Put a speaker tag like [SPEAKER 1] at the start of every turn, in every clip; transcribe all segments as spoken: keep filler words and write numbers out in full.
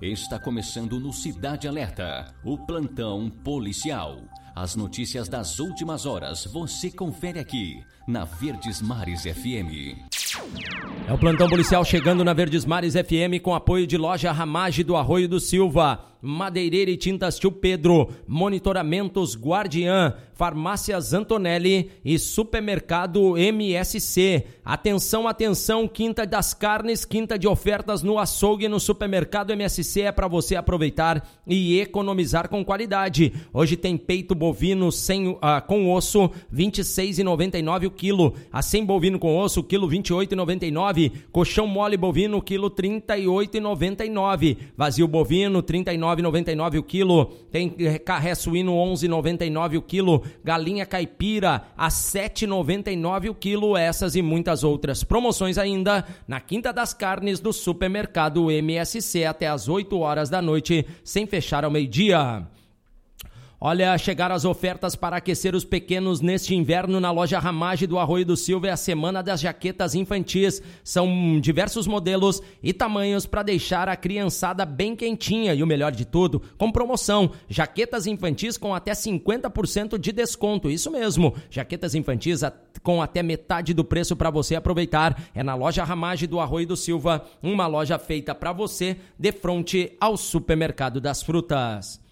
[SPEAKER 1] Está começando no Cidade Alerta, o plantão policial. As notícias das últimas horas você confere aqui na Verdes Mares F M.
[SPEAKER 2] É o plantão policial chegando na Verdes Mares F M com apoio de Loja Ramage do Arroio do Silva, Madeireira e Tintas Tio Pedro, Monitoramentos Guardiã, Farmácias Antonelli e Supermercado M S C. Atenção, atenção, Quinta das Carnes, quinta de ofertas no açougue no Supermercado M S C é para você aproveitar e economizar com qualidade. Hoje tem peito bovino sem, uh, com osso, vinte e seis reais e noventa e nove centavos o quilo. A sem bovino com osso, quilo vinte e oito reais e noventa e nove centavos. Coxão mole bovino, quilo trinta e oito reais e noventa e nove centavos. Vazio bovino, trinta e nove reais e noventa e nove centavos o quilo. Tem carré suíno, onze reais e noventa e nove centavos o quilo. Galinha caipira, a sete reais e noventa e nove centavos o quilo. Essas e muitas outras promoções ainda na Quinta das Carnes do Supermercado M S C até às oito horas da noite, sem fechar ao meio-dia. Olha, chegaram as ofertas para aquecer os pequenos neste inverno na Loja Ramage do Arroio do Silva. É a semana das jaquetas infantis. São diversos modelos e tamanhos para deixar a criançada bem quentinha. E o melhor de tudo, com promoção. Jaquetas infantis com até cinquenta por cento de desconto. Isso mesmo, jaquetas infantis com até metade do preço para você aproveitar. É na Loja Ramage do Arroio do Silva, uma loja feita para você de frente ao Supermercado das Frutas.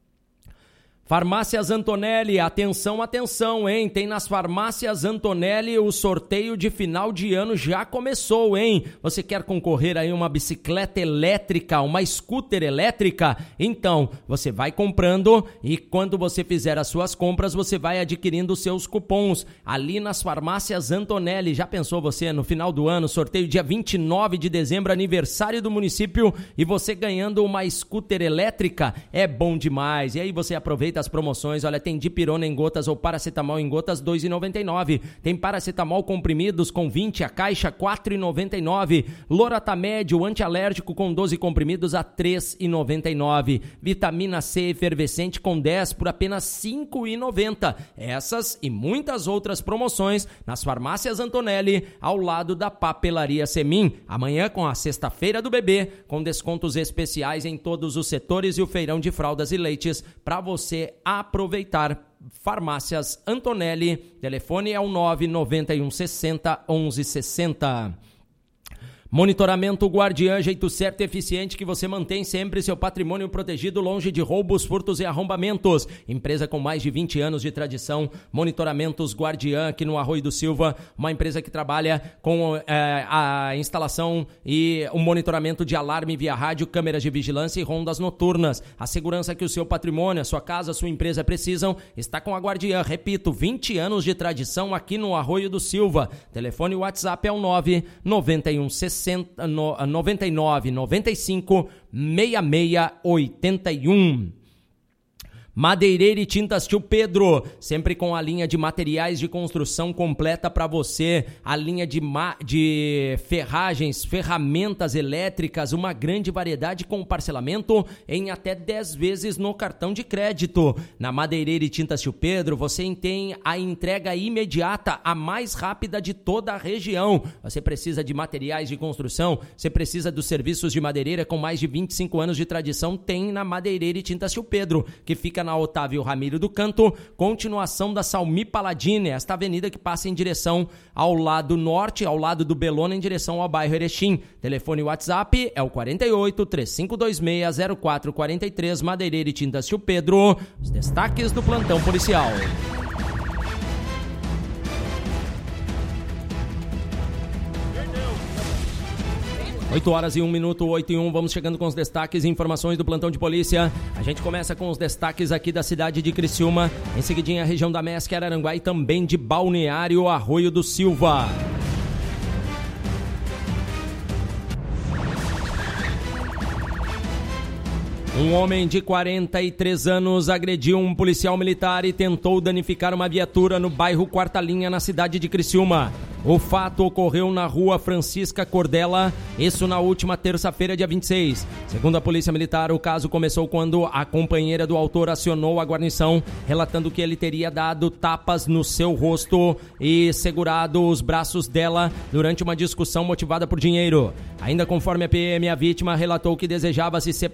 [SPEAKER 2] Farmácias Antonelli, atenção, atenção, hein? Tem nas Farmácias Antonelli o sorteio de final de ano já começou, hein? Você quer concorrer aí a uma bicicleta elétrica, uma scooter elétrica? Então, você vai comprando e quando você fizer as suas compras, você vai adquirindo seus cupons ali nas Farmácias Antonelli. Já pensou você no final do ano, sorteio dia vinte e nove de dezembro, aniversário do município, e você ganhando uma scooter elétrica? É bom demais. E aí você aproveita as promoções. Olha, tem dipirona em gotas ou paracetamol em gotas, dois reais e noventa e nove centavos. Tem paracetamol comprimidos com vinte a caixa, quatro reais e noventa e nove centavos. Loratamed, o antialérgico com doze comprimidos a três reais e noventa e nove centavos. Vitamina C efervescente com dez por apenas cinco reais e noventa centavos. Essas e muitas outras promoções nas Farmácias Antonelli, ao lado da Papelaria Semin. Amanhã com a Sexta-feira do Bebê, com descontos especiais em todos os setores e o feirão de fraldas e leites para você aproveitar. Farmácias Antonelli, telefone é o nove nove um seis zero um um seis zero. Monitoramento Guardiã, jeito certo e eficiente que você mantém sempre seu patrimônio protegido longe de roubos, furtos e arrombamentos. Empresa com mais de vinte anos de tradição, Monitoramentos Guardiã aqui no Arroio do Silva, uma empresa que trabalha com é, a instalação e o monitoramento de alarme via rádio, câmeras de vigilância e rondas noturnas. A segurança que o seu patrimônio, a sua casa, a sua empresa precisam está com a Guardiã. Repito, vinte anos de tradição aqui no Arroio do Silva. Telefone e WhatsApp é o nove nove um seis noventa e nove noventa e cinco sessenta e seis oitenta e um. Madeireira e Tintas Tio Pedro, sempre com a linha de materiais de construção completa para você, a linha de, ma- de ferragens, ferramentas elétricas, uma grande variedade com parcelamento em até dez vezes no cartão de crédito. Na Madeireira e Tintas Tio Pedro, você tem a entrega imediata, a mais rápida de toda a região. Você precisa de materiais de construção, você precisa dos serviços de madeireira com mais de vinte e cinco anos de tradição, tem na Madeireira e Tintas Tio Pedro, que fica na Otávio Ramiro do Canto, continuação da Salmi Paladini, esta avenida que passa em direção ao lado norte, ao lado do Belona, em direção ao bairro Erechim. Telefone e WhatsApp é o quarenta e oito, três cinco dois seis, zero quatro quatro três. Madeireira e Tintas Tio Pedro. Os destaques do plantão policial. oito horas e um minuto, oito e um, vamos chegando com os destaques e informações do plantão de polícia. A gente começa com os destaques aqui da cidade de Criciúma, em seguidinha a região da Mesque, Araranguá e também de Balneário Arroio do Silva. Um homem de quarenta e três anos agrediu um policial militar e tentou danificar uma viatura no bairro Quarta Linha, na cidade de Criciúma. O fato ocorreu na rua Francisca Cordela, isso na última terça-feira, dia vinte e seis. Segundo a Polícia Militar, o caso começou quando a companheira do autor acionou a guarnição, relatando que ele teria dado tapas no seu rosto e segurado os braços dela durante uma discussão motivada por dinheiro. Ainda conforme a P M, a vítima relatou que desejava se